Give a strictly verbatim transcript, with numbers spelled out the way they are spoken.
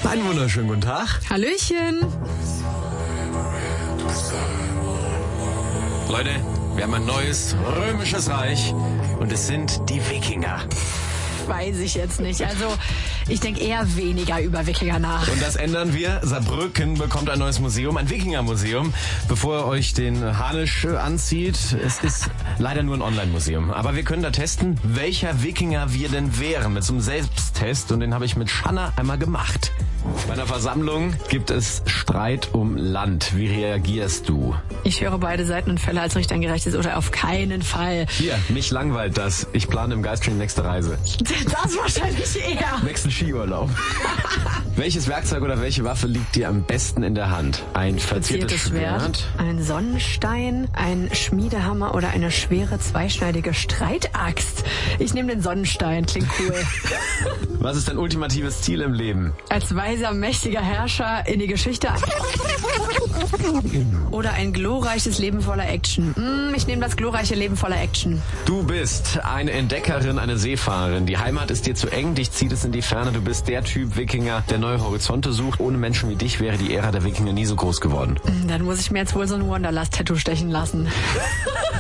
Einen wunderschönen guten Tag. Hallöchen. Leute, wir haben ein neues römisches Reich und es sind die Wikinger. Weiß ich jetzt nicht. Also ich denke eher weniger über Wikinger nach. Und das ändern wir. Saarbrücken bekommt ein neues Museum, ein Wikinger-Museum, bevor ihr euch den Harnisch anzieht. Es ist leider nur ein Online-Museum. Aber wir können da testen, welcher Wikinger wir denn wären, mit so einem Selbsttest. Und den habe ich mit Shanna einmal gemacht. Bei einer Versammlung gibt es Streit um Land. Wie reagierst du? Ich höre beide Seiten und fälle als Richter ein gerechtes Urteil. Auf keinen Fall. Hier, mich langweilt das. Ich plane im Geiststream nächste Reise. Das wahrscheinlich eher. Nächsten Skiurlaub. Welches Werkzeug oder welche Waffe liegt dir am besten in der Hand? Ein verziertes Schwert, Schwert, ein Sonnenstein, ein Schmiedehammer oder eine schwere zweischneidige Streitaxt? Ich nehme den Sonnenstein. Klingt cool. Was ist dein ultimatives Ziel im Leben? Als weiser, mächtiger Herrscher in die Geschichte. Oder ein glorreiches Leben voller Action. Hm, ich nehme das glorreiche Leben voller Action. Du bist eine Entdeckerin, eine Seefahrerin. Die Heimat ist dir zu eng, dich zieht es in die Ferne. Du bist der Typ Wikinger, der neue Horizonte sucht. Ohne Menschen wie dich wäre die Ära der Wikinger nie so groß geworden. Dann muss ich mir jetzt wohl so ein Wanderlust-Tattoo stechen lassen.